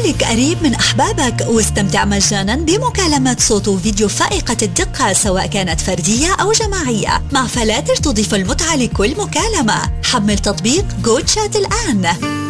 خليك قريب من أحبابك واستمتع مجانا بمكالمات صوت وفيديو فائقة الدقة سواء كانت فردية أو جماعية. مع فلاتر تضيف المتعة لكل مكالمة. حمل تطبيق جو تشات الآن.